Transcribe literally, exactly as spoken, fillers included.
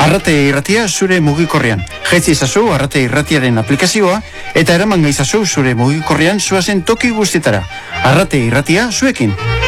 Arrate irratia zure mugikorrean. Jetzi izazu Arrate irratiaren aplikazioa eta eraman gaizazu zure mugikorrean zoazen toki guztietara. Arrate irratia zuekin.